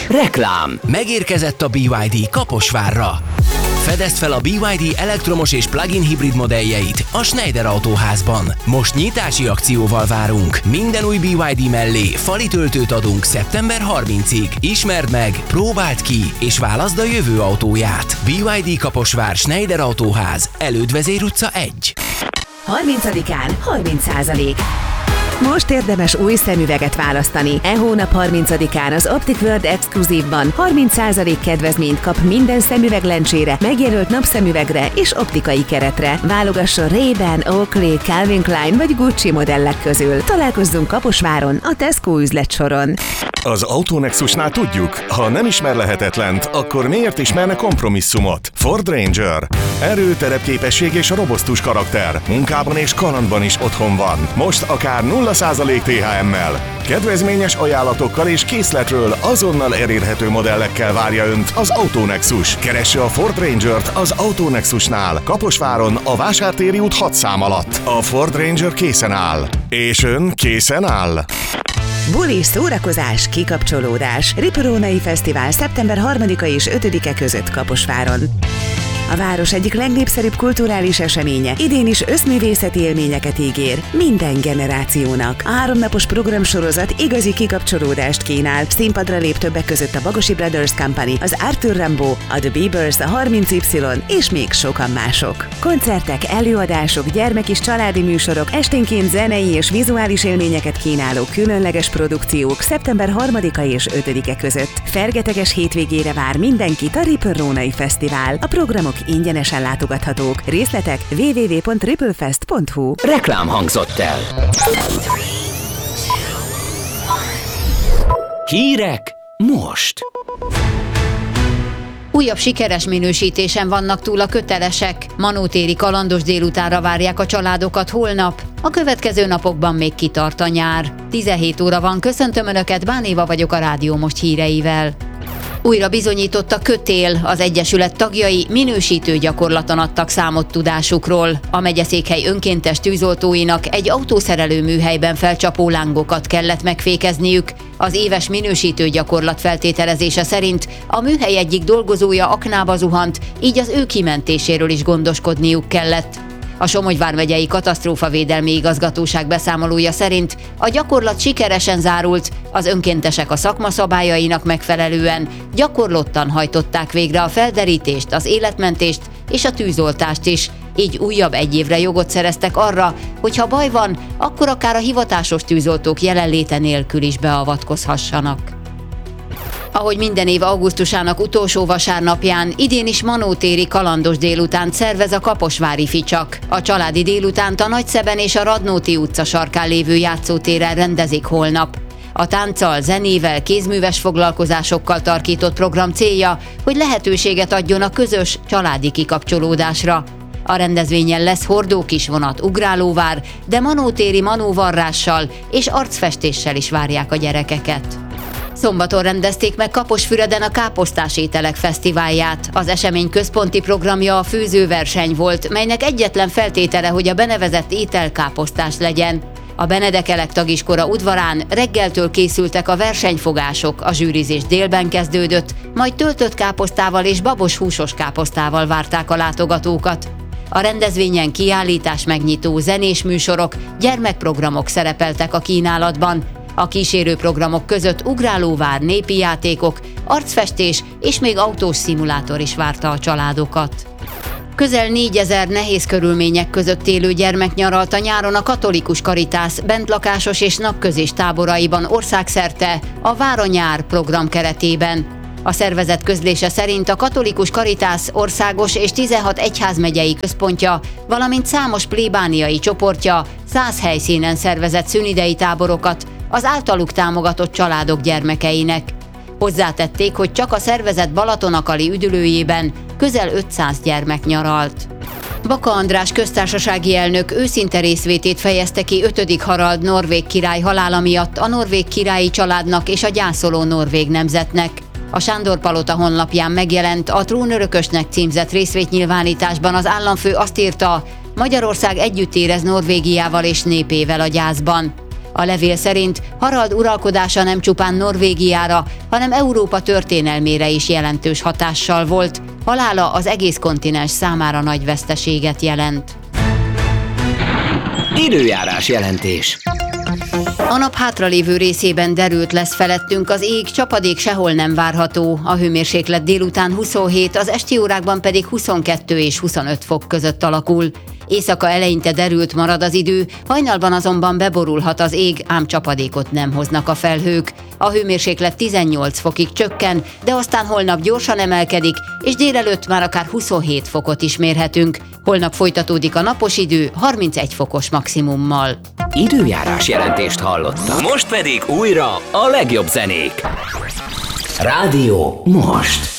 Reklám. Megérkezett a BYD Kaposvárra. Fedezd fel a BYD elektromos és plug-in hibrid modelljeit a Schneider Autóházban. Most nyitási akcióval várunk. Minden új BYD mellé fali töltőt adunk szeptember 30-ig. Ismerd meg, próbáld ki, és válaszd a jövő autóját. BYD Kaposvár Schneider Autóház, Elődvezér utca 1. 30-án 30%. Most érdemes új szemüveget választani. E hónap 30-án az Optic World Exclusive-ban 30% kedvezményt kap minden szemüveglencsére, megjelölt napszemüvegre és optikai keretre. Válogasson Ray-Ban, Oakley, Calvin Klein vagy Gucci modellek közül. Találkozzunk Kaposváron, a Tesco üzletsoron. Az Autonexusnál tudjuk, ha nem ismer lehetetlent, akkor miért ismerne kompromisszumot? Ford Ranger. Erő, terepképesség és robosztus karakter. Munkában és kalandban is otthon van. Most akár 0% THM-mel. Kedvezményes ajánlatokkal és készletről azonnal elérhető modellekkel várja Önt az Autonexus. Keresse a Ford Rangert az Autonexusnál, Kaposváron, a Vásártéri út 6 szám alatt. A Ford Ranger készen áll. És Ön készen áll? Buli, szórakozás, kikapcsolódás. Riporónai Fesztivál szeptember 3-a és 5-e között Kaposváron. A város egyik legnépszerűbb kulturális eseménye idén is összművészeti élményeket ígér minden generációnak. A 3 napos programsorozat igazi kikapcsolódást kínál. Színpadra lép többek között a Bagosi Brothers Company, az Arthur Rimbaud, a The Beavers, a 30Y és még sokan mások. Koncertek, előadások, gyermek- és családi műsorok, esténként zenei és vizuális élményeket kínáló különleges produkciók szeptember 3-a és 5-e között. Fergeteges hétvégére vár mindenkit a Riporónai Fesztivál. A programok ingyenesen látogathatók. Részletek www.ripplefest.hu. Reklám hangzott el. Hírek most. Újabb sikeres minősítésen vannak túl a kötelesek. Manótéri kalandos délutánra várják a családokat holnap. A következő napokban még kitart a nyár. 17 óra van, köszöntöm Önöket, Bán Éva vagyok a Rádió Most híreivel. Újra bizonyított a Kötél, az egyesület tagjai minősítő gyakorlaton adtak számot tudásukról. A megyeszékhely önkéntes tűzoltóinak egy autószerelő műhelyben felcsapó lángokat kellett megfékezniük. Az éves minősítő gyakorlat feltételezése szerint a műhely egyik dolgozója aknába zuhant, így az ő kimentéséről is gondoskodniuk kellett. A Somogy vármegyei katasztrófavédelmi igazgatóság beszámolója szerint a gyakorlat sikeresen zárult, az önkéntesek a szakma szabályainak megfelelően gyakorlottan hajtották végre a felderítést, az életmentést és a tűzoltást is, így újabb 1 évre jogot szereztek arra, hogy ha baj van, akkor akár a hivatásos tűzoltók jelenléte nélkül is beavatkozhassanak. Ahogy minden év augusztusának utolsó vasárnapján, idén is manótéri kalandos délutánt szervez a kaposvári Ficsak. A családi délutánt a Nagyszeben és a Radnóti utca sarkán lévő játszótéren rendezik holnap. A tánccal, zenével, kézműves foglalkozásokkal tarkított program célja, hogy lehetőséget adjon a közös, családi kikapcsolódásra. A rendezvényen lesz hordókisvonat, ugrálóvár, de manótéri manóvarrással és arcfestéssel is várják a gyerekeket. Szombaton rendezték meg Kaposfüreden a Káposztás ételek fesztiválját. Az esemény központi programja a főzőverseny volt, melynek egyetlen feltétele, hogy a benevezett étel káposztás legyen. A Benedekelek tagiskora udvarán reggeltől készültek a versenyfogások, a zsűrizés délben kezdődött, majd töltött káposztával és babos húsos káposztával várták a látogatókat. A rendezvényen kiállítás megnyitó, zenés műsorok, gyermekprogramok szerepeltek a kínálatban. A kísérő programok között ugrálóvár, népi játékok, arcfestés és még autós szimulátor is várta a családokat. Közel 4000 nehéz körülmények között élő gyermek nyaralt a nyáron a Katolikus Karitász bentlakásos és napközés táboraiban országszerte a Vár a nyár program keretében. A szervezet közlése szerint a Katolikus Karitász országos és 16 egyházmegyei központja, valamint számos plébániai csoportja 100 helyszínen szervezett szünidei táborokat az általuk támogatott családok gyermekeinek. Hozzátették, hogy csak a szervezet Balatonakali üdülőjében közel 500 gyermek nyaralt. Baka András köztársasági elnök őszinte részvétét fejezte ki 5. Harald norvég király halála miatt a norvég királyi családnak és a gyászoló norvég nemzetnek. A Sándor-palota honlapján megjelent a trónörökösnek címzett részvétnyilvánításban az államfő azt írta, Magyarország együtt érez Norvégiával és népével a gyászban. A levél szerint Harald uralkodása nem csupán Norvégiára, hanem Európa történelmére is jelentős hatással volt. Halála az egész kontinens számára nagy veszteséget jelent. Időjárás jelentés. A nap hátralévő részében derült lesz felettünk az ég, csapadék sehol nem várható. A hőmérséklet délután 27, az esti órákban pedig 22 és 25 fok között alakul. Éjszaka eleinte derült marad az idő, hajnalban azonban beborulhat az ég, ám csapadékot nem hoznak a felhők. A hőmérséklet 18 fokig csökken, de aztán holnap gyorsan emelkedik, és délelőtt már akár 27 fokot is mérhetünk. Holnap folytatódik a napos idő 31 fokos maximummal. Időjárás jelentést hallottak. Most pedig újra a legjobb zenék. Rádió most.